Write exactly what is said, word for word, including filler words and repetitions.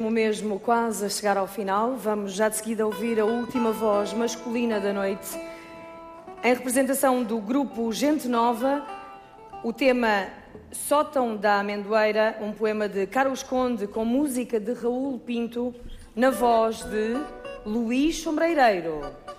mesmo, mesmo quase a chegar ao final. Vamos já de seguida ouvir a última voz masculina da noite. Em representação do grupo Gente Nova, o tema Sótão da Amendoeira, um poema de Carlos Conde com música de Raul Pinto, na voz de Luís Sombreireiro.